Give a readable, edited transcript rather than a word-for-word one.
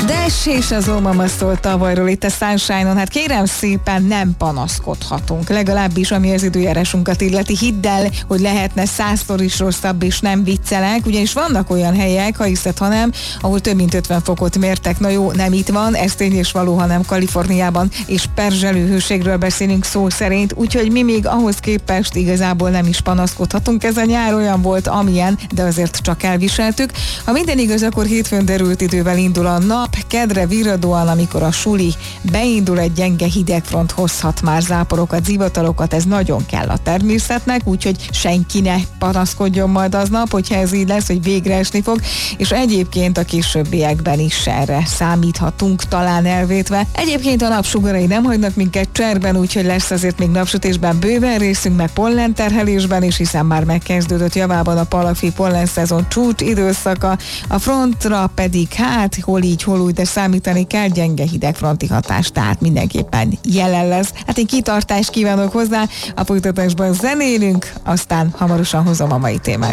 Dash és az Mama szólt tavalyról itt a Sunshine-on. Hát kérem szépen, nem panaszkodhatunk. Legalábbis ami az időjárásunkat illeti. Hidd el, hogy lehetne 100-szor is rosszabb, és nem viccelek, ugyanis vannak olyan helyek, ha hiszed, ha nem, ahol több mint 50 fokot mértek. Na jó, nem itt van, ez tény és való, hanem Kaliforniában, és perzselő hőségről beszélünk szó szerint, úgyhogy mi még ahhoz képest igazából nem is panaszkodhatunk. Ez a nyár olyan volt, amilyen, de azért csak elviseltük. Ha minden igaz, akkor hétfőn derült idővel indul a nap, kedre virradóan, amikor a suli beindul, egy gyenge hidegfront hozhat már záporokat, zivatalokat, ez nagyon kell a természetnek, úgyhogy senki ne panaszkodjon majd aznap, hogyha ez így lesz, hogy végre esni fog, és egyébként a későbbiekben is erre számíthatunk, talán elvétve. Egyébként a napsugarai nem hagynak minket cserben, úgyhogy lesz azért még napsütésben bőven részünk, meg pollenterhelésben is, hiszen már megkezdődött javában a Palagfi pollenszezon csúcs időszaka, a frontra pedig hát hol így, hol úgy, de számítani kell gyenge hidegfronti hatás, tehát mindenképpen jelen lesz. Hát én kitartást kívánok hozzá, a folytatásban zenélünk, aztán hamarosan hozom a mai témák.